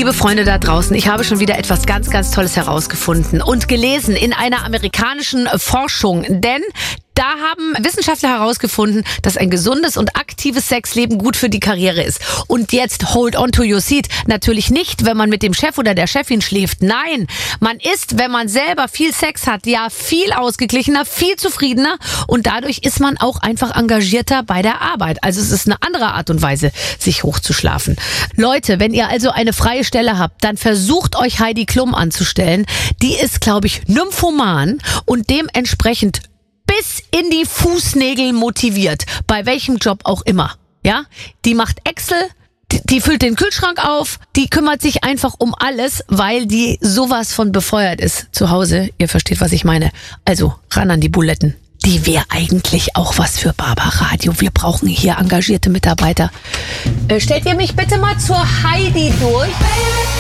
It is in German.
Liebe Freunde da draußen, ich habe schon wieder etwas ganz, ganz Tolles herausgefunden und gelesen in einer amerikanischen Forschung, denn da haben Wissenschaftler herausgefunden, dass ein gesundes und aktives Sexleben gut für die Karriere ist. Und jetzt hold on to your seat. Natürlich nicht, wenn man mit dem Chef oder der Chefin schläft. Nein, man ist, wenn man selber viel Sex hat, ja viel ausgeglichener, viel zufriedener und dadurch ist man auch einfach engagierter bei der Arbeit. Also es ist eine andere Art und Weise, sich hochzuschlafen. Leute, wenn ihr also eine freie Stelle habt, dann versucht euch Heidi Klum anzustellen. Die ist, glaube ich, nymphoman und dementsprechend bis in die Fußnägel motiviert, bei welchem Job auch immer. Ja, die macht Excel, die füllt den Kühlschrank auf, die kümmert sich einfach um alles, weil die sowas von befeuert ist zu Hause. Ihr versteht, was ich meine. Also ran an die Buletten. Die wäre eigentlich auch was für Barbaradio. Wir brauchen hier engagierte Mitarbeiter. Stellt ihr mich bitte mal zur Heidi durch?